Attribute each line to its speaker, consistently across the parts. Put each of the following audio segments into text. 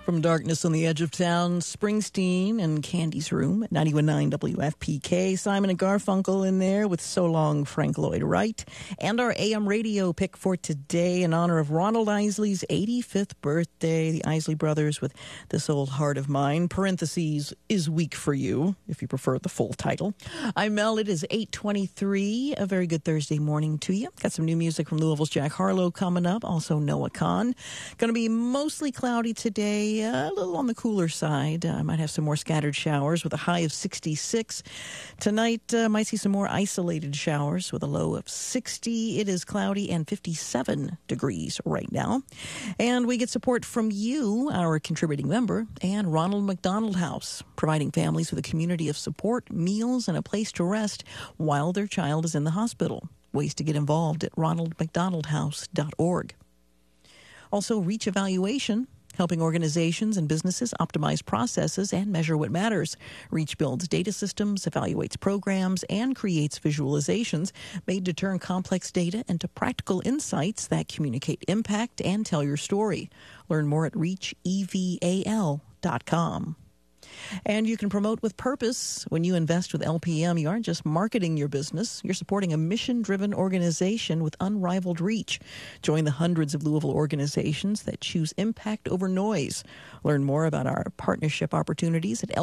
Speaker 1: From Darkness on the Edge of Town, Springsteen and Candy's Room at 91.9 WFPK. Simon and Garfunkel in there with So Long, Frank Lloyd Wright. And our AM radio pick for today in honor of Ronald Isley's 85th birthday. The Isley Brothers with This Old Heart of Mine. Parentheses, Is Weak for You, if you prefer the full title. I'm Mel. It is 8:23. A very good Thursday morning to you. Got some new music from Louisville's Jack Harlow coming up. Also Noah Kahn. Going to be mostly cloudy today. A little on the cooler side. I might have some more scattered showers with a high of 66. Tonight, might see some more isolated showers with a low of 60. It is cloudy and 57 degrees right now. And we get support from you, our contributing member, and Ronald McDonald House, providing families with a community of support, meals, and a place to rest while their child is in the hospital. Ways to get involved at ronaldmcdonaldhouse.org. Also, Reach Evaluation, helping organizations and businesses optimize processes and measure what matters. Reach builds data systems, evaluates programs, and creates visualizations made to turn complex data into practical insights that communicate impact and tell your story. Learn more at reacheval.com. And you can promote with purpose. When you invest with LPM, you aren't just marketing your business. You're supporting a mission-driven organization with unrivaled reach. Join the hundreds of Louisville organizations that choose impact over noise. Learn more about our partnership opportunities at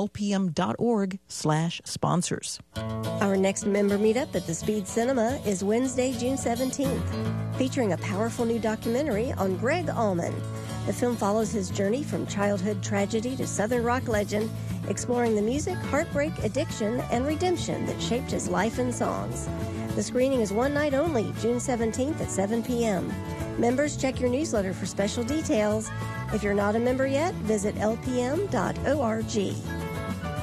Speaker 1: lpm.org/sponsors.
Speaker 2: Our next member meetup at the Speed Cinema is Wednesday, June 17th, featuring a powerful new documentary on Greg Allman. The film follows his journey from childhood tragedy to Southern rock legend, exploring the music, heartbreak, addiction, and redemption that shaped his life and songs. The screening is one night only, June 17th at 7 p.m. Members, check your newsletter for special details. If you're not a member yet, visit lpm.org.